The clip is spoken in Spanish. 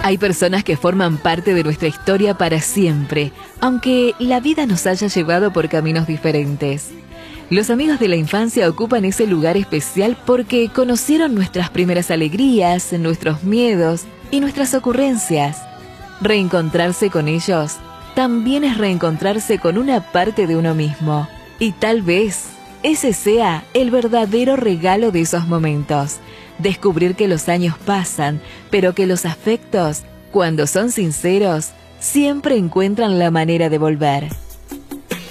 Hay personas que forman parte de nuestra historia para siempre, aunque la vida nos haya llevado por caminos diferentes. Los amigos de la infancia ocupan ese lugar especial porque conocieron nuestras primeras alegrías, nuestros miedos y nuestras ocurrencias. Reencontrarse con ellos también es reencontrarse con una parte de uno mismo. Y tal vez ese sea el verdadero regalo de esos momentos. Descubrir que los años pasan, pero que los afectos, cuando son sinceros, siempre encuentran la manera de volver.